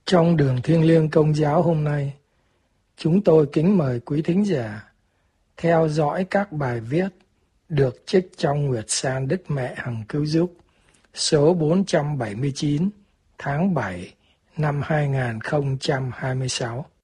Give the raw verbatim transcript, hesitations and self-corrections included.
Trong đường thiêng liêng Công giáo hôm nay, chúng tôi kính mời quý thính giả theo dõi các bài viết được trích trong Nguyệt San Đức Mẹ Hằng Cứu Giúp số bốn trăm bảy mươi chín tháng bảy năm hai nghìn không trăm hai mươi sáu.